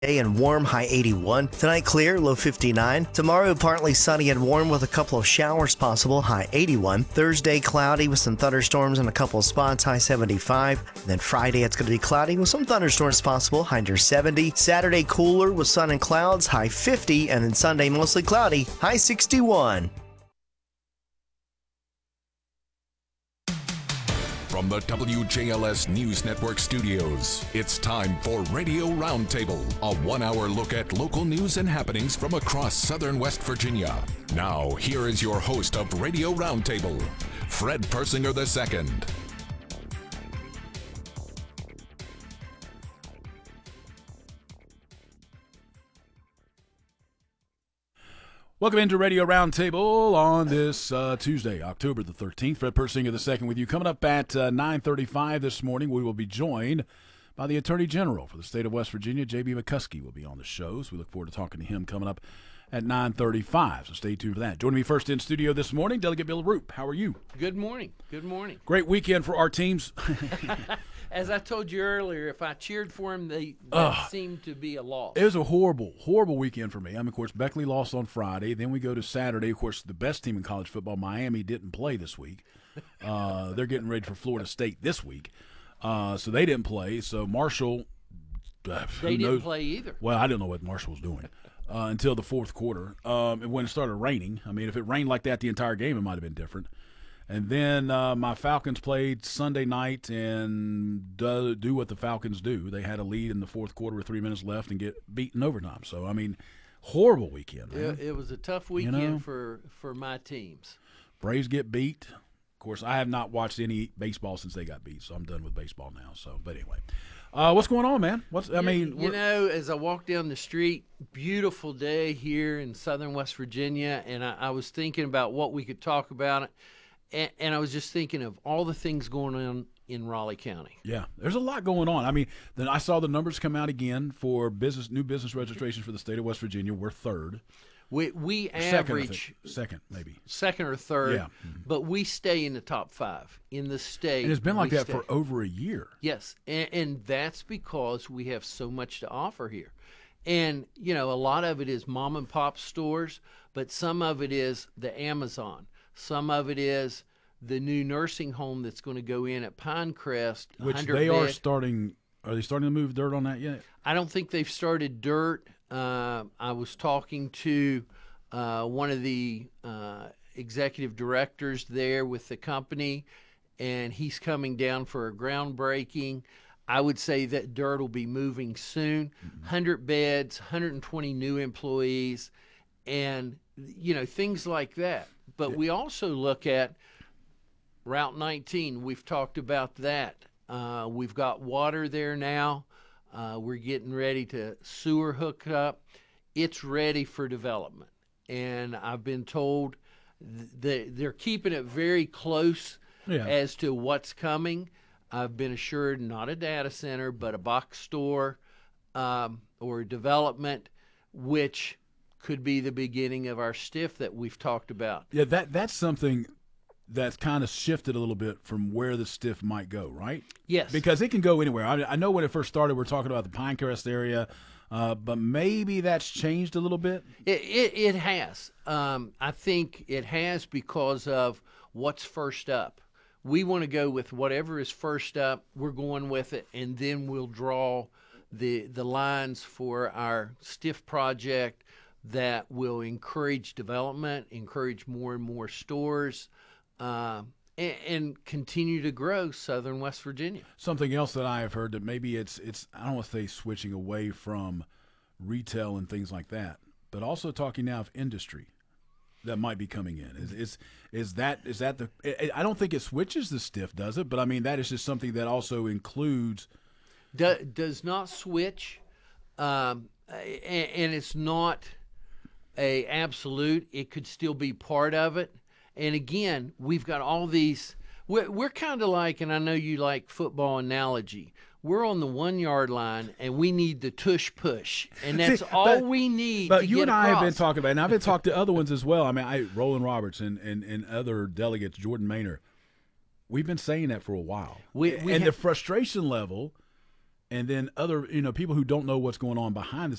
And warm, high 81. Tonight clear, low 59. Tomorrow partly sunny and warm with a couple of showers possible, high 81. Thursday cloudy with some thunderstorms in a couple of spots, high 75. And then Friday it's going to be cloudy with some thunderstorms possible, high near 70. Saturday cooler with sun and clouds, high 50. And then Sunday mostly cloudy, high 61. From the WJLS News Network studios, it's time for Radio Roundtable, a 1-hour look at local news and happenings from across southern West Virginia. Now, here is your host of Radio Roundtable, Fred Persinger II. Welcome into Radio Roundtable on this Tuesday, October the 13th. Fred Persinger II with you. Coming up at 9:35 this morning, we will be joined by the Attorney General for the state of West Virginia, J.B. McCuskey, will be on the show. So we look forward to talking to him coming up at 9:35. So stay tuned for that. Joining me first in studio this morning, Delegate Bill Roop. How are you? Good morning. Good morning. Great weekend for our teams. As I told you earlier, if I cheered for him, that seemed to be a loss. It was a horrible, horrible weekend for me. I mean, of course, Beckley lost on Friday. Then we go to Saturday. Of course, the best team in college football, Miami, didn't play this week. They're getting ready for Florida State this week. So they didn't play. So Marshall, they didn't play either. Well, I didn't know what Marshall was doing until the fourth quarter when it started raining. I mean, if it rained like that the entire game, it might have been different. And then my Falcons played Sunday night and do what the Falcons do. They had a lead in the fourth quarter with 3 minutes left and get beaten overtime. So, I mean, horrible weekend, man. It was a tough weekend for my teams. Braves get beat. Of course, I have not watched any baseball since they got beat, so I'm done with baseball now. So, but anyway, what's going on, man? As I walk down the street, beautiful day here in southern West Virginia, and I was thinking about what we could talk about. And I was just thinking of all the things going on in Raleigh County. Yeah, there's a lot going on. I mean, then I saw the numbers come out again for new business registrations for the state of West Virginia. We're third. We average second maybe second or third, yeah. But we stay in the top 5 in the state. And it's been like that for over a year. Yes, and that's because we have so much to offer here. And, a lot of it is mom and pop stores, but some of it is the Amazon. Some of it is the new nursing home that's going to go in at Pinecrest. Which they are starting. Are they starting to move dirt on that yet? I don't think they've started dirt. I was talking to one of the executive directors there with the company, and he's coming down for a groundbreaking. I would say that dirt will be moving soon. 100 beds, 120 new employees, and, things like that. But we also look at Route 19. We've talked about that. We've got water there now. We're getting ready to sewer hook up. It's ready for development. And I've been told they're keeping it very close as to what's coming. I've been assured not a data center, but a box store or development, which could be the beginning of our STIF that we've talked about. Yeah, that's something that's kind of shifted a little bit from where the STIF might go, right? Yes. Because it can go anywhere. I know when it first started, we're talking about the Pinecrest area, but maybe that's changed a little bit? It has. I think it has because of what's first up. We want to go with whatever is first up. We're going with it, and then we'll draw the lines for our STIF project that will encourage development, encourage more and more stores, and continue to grow southern West Virginia. Something else that I have heard that maybe it's I don't want to say switching away from retail and things like that, but also talking now of industry that might be coming in. Is that the? I don't think it switches the STIF, does it? But I mean that is just something that also includes. Does not switch, and it's not a absolute. It could still be part of it. And again, we've got all these. We're kind of like, and I know you like football analogy. We're on the 1 yard line, and we need the tush push, and that's all we need. But to you get and I across. have been talking about it, and I've been talking to other ones as well. I mean, Roland Roberts and other delegates, Jordan Maynor. We've been saying that for a while. We the frustration level and then other people who don't know what's going on behind the